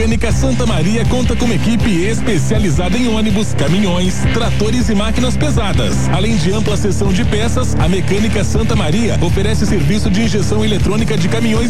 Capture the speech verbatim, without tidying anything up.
Mecânica Santa Maria conta com uma equipe especializada em ônibus, caminhões, tratores e máquinas pesadas. Além de ampla seção de peças, a Mecânica Santa Maria oferece serviço de injeção eletrônica de caminhões